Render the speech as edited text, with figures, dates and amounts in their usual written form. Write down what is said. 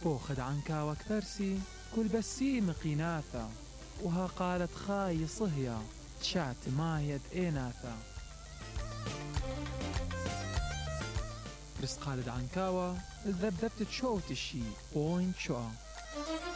أخذ عنكاوة كبرسي كل بسي مقيناثا، وها قالت خاي صهيا تشات مايد إيناثا. بس قالت عنكاوة الذبذبت تشوت الشي بوين شوى.